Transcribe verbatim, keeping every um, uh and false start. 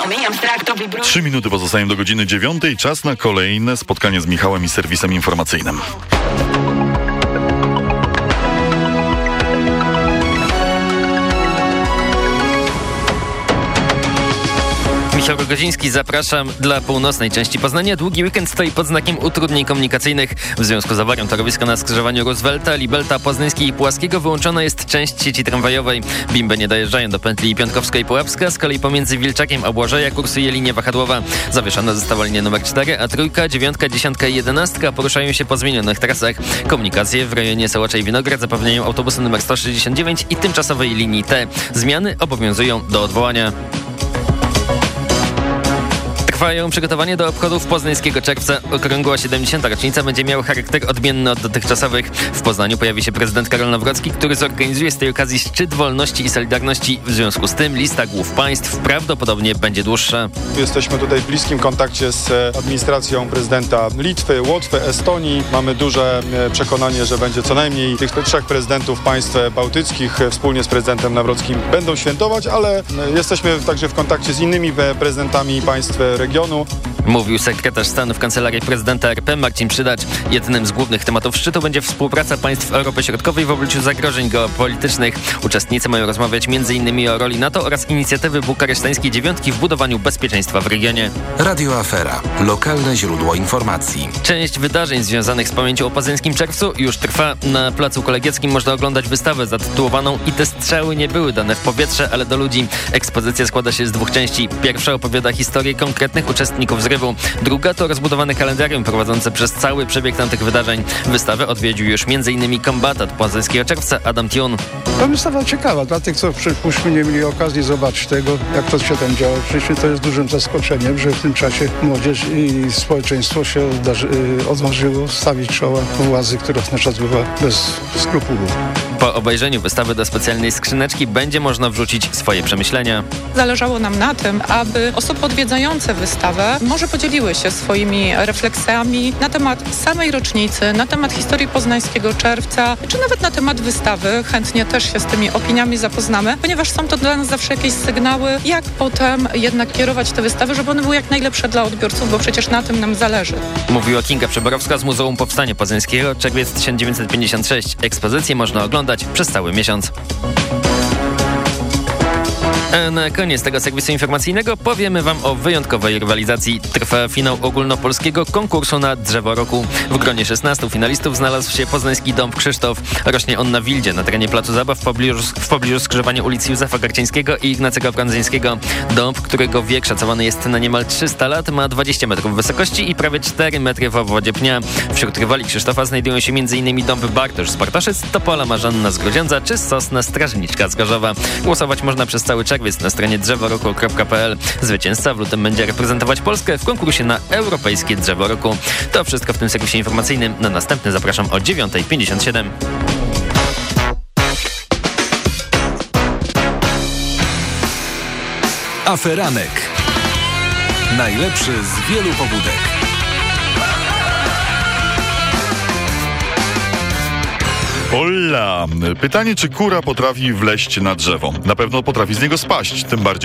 Trzy minuty pozostają do godziny dziewiątej. Czas na kolejne spotkanie z Michałem i serwisem informacyjnym. Michał Rogoziński, zapraszam. Dla północnej części Poznania długi weekend stoi pod znakiem utrudnień komunikacyjnych. W związku z awarią torowiska na skrzyżowaniu Roosevelta, Libelta, Poznańskiej i Pułaskiego wyłączona jest część sieci tramwajowej. Bimby nie dojeżdżają do pętli Piątkowska i Pułapska, z kolei pomiędzy Wilczakiem a Błażeja kursuje linia wahadłowa. Zawieszona została linia numer cztery, a trójka, dziewiątka, dziesiątka i jedenastka poruszają się po zmienionych trasach. Komunikacje w rejonie Sołacza i Winograd zapewniają autobusy numer sto sześćdziesiąt dziewięć i tymczasowej linii T. Zmiany obowiązują do odwołania. Trwają przygotowania do obchodów poznańskiego czerwca. Okrągła siedemdziesiąta rocznica będzie miała charakter odmienny od dotychczasowych. W Poznaniu pojawi się prezydent Karol Nawrocki, który zorganizuje z tej okazji szczyt wolności i solidarności. W związku z tym lista głów państw prawdopodobnie będzie dłuższa. Jesteśmy tutaj w bliskim kontakcie z administracją prezydenta Litwy, Łotwy, Estonii. Mamy duże przekonanie, że będzie co najmniej tych trzech prezydentów państw bałtyckich wspólnie z prezydentem Nawrockim będą świętować, ale jesteśmy także w kontakcie z innymi prezydentami państw regionu. Mówił sekretarz stanu w Kancelarii Prezydenta R P Marcin Przydacz. Jednym z głównych tematów szczytu będzie współpraca państw Europy Środkowej w obliczu zagrożeń geopolitycznych. Uczestnicy mają rozmawiać między innymi o roli NATO oraz inicjatywy bukaresztańskiej dziewiątki w budowaniu bezpieczeństwa w regionie. Radio Afera. Lokalne źródło informacji. Część wydarzeń związanych z pamięcią o poznańskim czerwcu już trwa. Na Placu Kolegieckim można oglądać wystawę zatytułowaną „I te strzały nie były dane w powietrze, ale do ludzi”. Ekspozycja składa się z dwóch części. Pierwsza opowiada historię konkretnych uczestników zrywu. Druga to rozbudowane kalendarium prowadzące przez cały przebieg tamtych wydarzeń. Wystawę odwiedził już między innymi kombatant poznańskiego czerwca Adam Tiun. To wystawa ciekawa dla tych, co przypuśćmy nie mieli okazji zobaczyć tego, jak to się tam działo. Przecież to jest dużym zaskoczeniem, że w tym czasie młodzież i społeczeństwo się odważyło stawić czoła władzy, która na czas była bez skrupułów. Po obejrzeniu wystawy do specjalnej skrzyneczki będzie można wrzucić swoje przemyślenia. Zależało nam na tym, aby osoby odwiedzające wystawę może podzieliły się swoimi refleksjami na temat samej rocznicy, na temat historii poznańskiego czerwca, czy nawet na temat wystawy. Chętnie też się z tymi opiniami zapoznamy, ponieważ są to dla nas zawsze jakieś sygnały, jak potem jednak kierować te wystawy, żeby one były jak najlepsze dla odbiorców, bo przecież na tym nam zależy. Mówiła Kinga Przeborowska z Muzeum Powstania Poznańskiego, czerwiec tysiąc dziewięćset pięćdziesiąt sześć. Ekspozycję można oglądać przez cały miesiąc. A na koniec tego serwisu informacyjnego powiemy wam o wyjątkowej rywalizacji. Trwa finał ogólnopolskiego konkursu na drzewo roku. W gronie szesnastu finalistów znalazł się poznański dąb Krzysztof. Rośnie on na Wildzie, na terenie Placu Zabaw w pobliżu, w pobliżu skrzyżowania ulic Józefa Garczyńskiego i Ignacego Prądzyńskiego. Dąb, którego wiek szacowany jest na niemal trzysta lat, ma dwadzieścia metrów wysokości i prawie cztery metry w obwodzie pnia. Wśród rywali Krzysztofa znajdują się m.in. dąb Bartosz z Bartoszyc, Topola Marzanna z Grudziądza czy Sosna Strażniczka z Gorzowa. Głosować można przez cały czerwiec na stronie drzewo roku kropka p l. Zwycięzca w lutym będzie reprezentować Polskę w konkursie na Europejskie Drzewo Roku. To wszystko w tym serwisie informacyjnym. Na następny zapraszam o dziewiąta pięćdziesiąt siedem. Aferanek. Najlepszy z wielu pobudek. Ola! Pytanie, czy kura potrafi wleźć na drzewo? Na pewno potrafi z niego spaść, tym bardziej